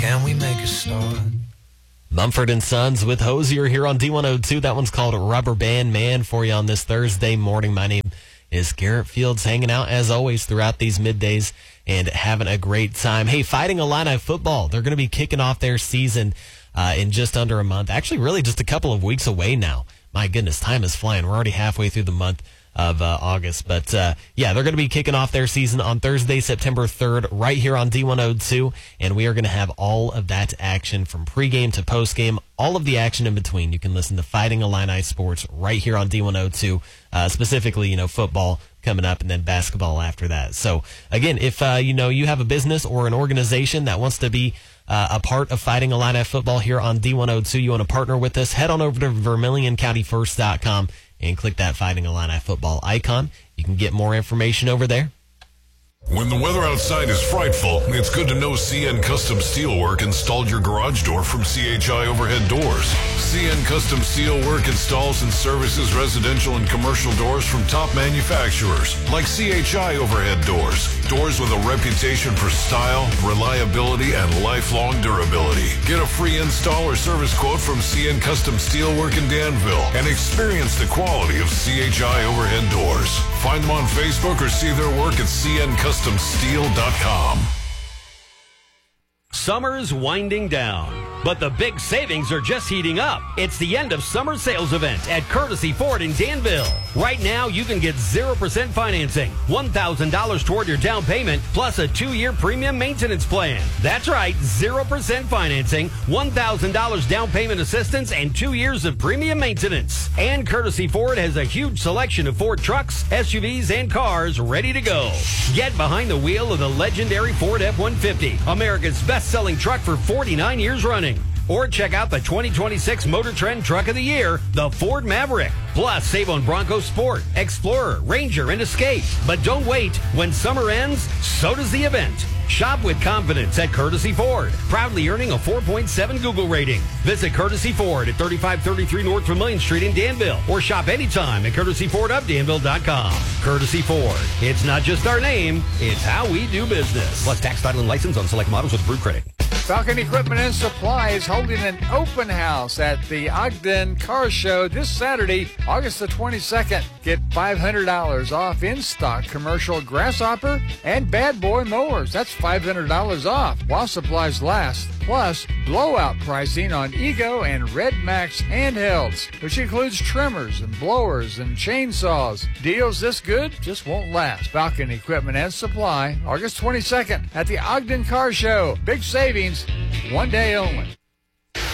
Can we make a start? Mumford & Sons with Hosier here on D102. That one's called Rubber Band Man for you on this Thursday morning. My name is Garrett Fields, hanging out as always throughout these middays and having a great time. Hey, Fighting Illini football, they're going to be kicking off their season in just under a month. Actually, really just a couple of weeks away now. My goodness, time is flying. We're already halfway through the month of August. But, yeah, they're going to be kicking off their season on Thursday, September 3rd, right here on D102. And we are going to have all of that action from pregame to postgame, all of the action in between. You can listen to Fighting Illini Sports right here on D102, specifically, football coming up and then basketball after that. So, again, if, you have a business or an organization that wants to be a part of Fighting Illini football here on D102, you want to partner with us, head on over to VermilionCountyFirst.com and click that Fighting Illini football icon. You can get more information over there. When the weather outside is frightful, it's good to know CN Custom Steelwork installed your garage door from CHI Overhead Doors. CN Custom Steelwork installs and services residential and commercial doors from top manufacturers like CHI Overhead Doors. Doors with a reputation for style, reliability, and lifelong durability. Get a free install or service quote from CN Custom Steelwork in Danville and experience the quality of CHI Overhead Doors. Find them on Facebook or see their work at cncustomsteel.com. Summer's winding down, but the big savings are just heating up. It's the end of summer sales event at Courtesy Ford in Danville. Right now, you can get 0% financing, $1,000 toward your down payment, plus a 2-year premium maintenance plan. That's right, 0% financing, $1,000 down payment assistance, and 2 years of premium maintenance. And Courtesy Ford has a huge selection of Ford trucks, SUVs, and cars ready to go. Get behind the wheel of the legendary Ford F-150, America's best-selling truck for 49 years running. Or check out the 2026 Motor Trend Truck of the Year, the Ford Maverick. Plus, save on Bronco Sport, Explorer, Ranger, and Escape. But don't wait. When summer ends, so does the event. Shop with confidence at Courtesy Ford, proudly earning a 4.7 Google rating. Visit Courtesy Ford at 3533 North Vermillion Street in Danville, or shop anytime at CourtesyFordofDanville.com. Courtesy Ford. It's not just our name, it's how we do business. Plus tax, title, and license on select models with approved credit. Falcon Equipment and Supply is holding an open house at the Ogden Car Show this Saturday, August the 22nd. Get $500 off in-stock commercial Grasshopper and Bad Boy mowers. That's $500 off while supplies last. Plus, blowout pricing on Ego and Red Max handhelds, which includes trimmers and blowers and chainsaws. Deals this good just won't last. Falcon Equipment and Supply, August 22nd at the Ogden Car Show. Big savings, one day only.